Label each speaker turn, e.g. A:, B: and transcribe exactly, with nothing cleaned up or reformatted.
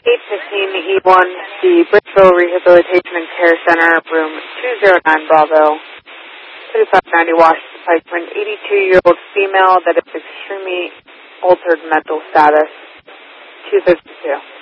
A: eight fifteen E one, the Bridgeville Rehabilitation and Care Center, room two oh nine Bravo, thirty-five ninety Washington Pike, for an eighty-two-year-old female that is extremely altered mental status, two fifty-two.